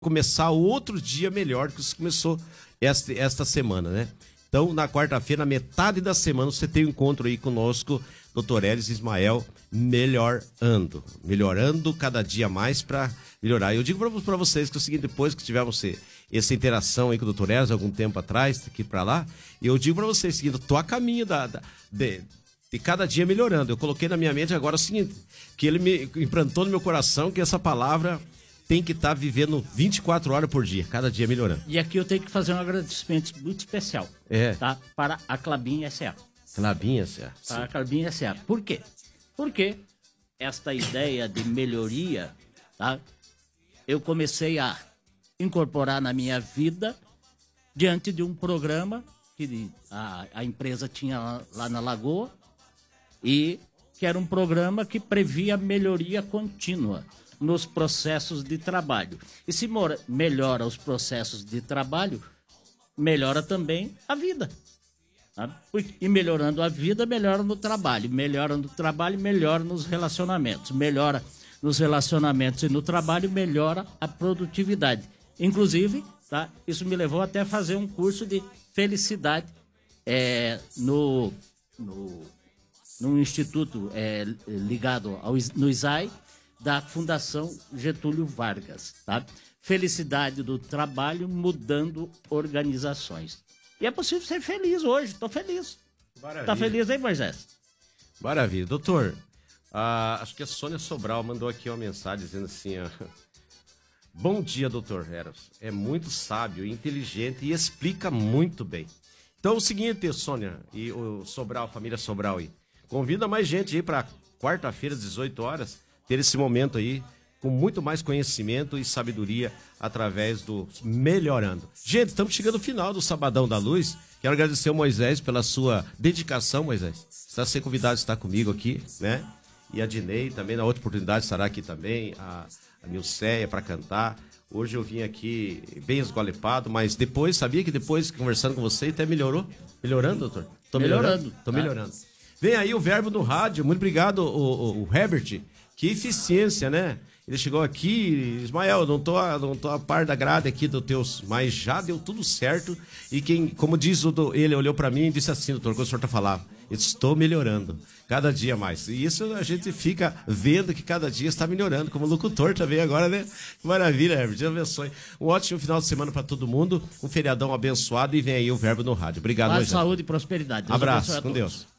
começar outro dia melhor do que você começou esta semana, né? Então, na quarta-feira, na metade da semana, você tem um encontro aí conosco, Dr. Elis Ismael, melhorando cada dia mais para melhorar. Eu digo para vocês que é o seguinte, depois que tivemos essa interação aí com o Dr. Elis, algum tempo atrás, daqui para lá, eu digo para vocês o seguinte, eu tô a caminho de cada dia melhorando. Eu coloquei na minha mente agora o seguinte, que ele me implantou no meu coração que essa palavra tem que estar vivendo 24 horas por dia, cada dia melhorando. E aqui eu tenho que fazer um agradecimento muito especial, tá? Para a Klabin S.A. Klabin S.A. Para a Klabin S.A. Por quê? Porque esta ideia de melhoria, tá? Eu comecei a incorporar na minha vida diante de um programa que a empresa tinha lá na Lagoa e que era um programa que previa melhoria contínua nos processos de trabalho. E se melhora os processos de trabalho, melhora também a vida. Tá? E melhorando a vida, melhora no trabalho. Melhora no trabalho, melhora nos relacionamentos. Melhora nos relacionamentos e no trabalho, melhora a produtividade. Inclusive, tá? Isso me levou até a fazer um curso de felicidade num instituto ligado no ISAI, da Fundação Getúlio Vargas, tá? Felicidade do trabalho mudando organizações. E é possível ser feliz hoje, tô feliz. Maravilha. Tá feliz aí, Moisés? Maravilha. Doutor, acho que a Sônia Sobral mandou aqui uma mensagem dizendo assim, ó, bom dia, doutor Eros. É muito sábio, inteligente e explica muito bem. Então é o seguinte, Sônia e o Sobral, família Sobral aí, convida mais gente aí para quarta-feira, às 18 horas, ter esse momento aí com muito mais conhecimento e sabedoria através do Melhorando. Gente, estamos chegando ao final do Sabadão da Luz. Quero agradecer ao Moisés pela sua dedicação, Moisés. Está sendo convidado a estar comigo aqui, né? E a Dinei também, na outra oportunidade, estará aqui também. A Nilceia para cantar. Hoje eu vim aqui bem esgolepado, mas depois, sabia que depois, conversando com você, até melhorou? Melhorando, doutor? Tô melhorando. Tô melhorando. Vem aí o Verbo no Rádio. Muito obrigado, o Herbert. Que eficiência, né? Ele chegou aqui, Ismael, não tô a par da grade aqui do teus, mas já deu tudo certo. E como diz ele olhou para mim e disse assim, doutor, quando o senhor tá falando, estou melhorando, cada dia mais. E isso a gente fica vendo que cada dia está melhorando, como locutor também agora, né? Maravilha, Herbert, Deus abençoe. Um ótimo final de semana para todo mundo, um feriadão abençoado e vem aí o Verbo no Rádio. Obrigado, Paz, saúde e prosperidade. Abraço, com Deus.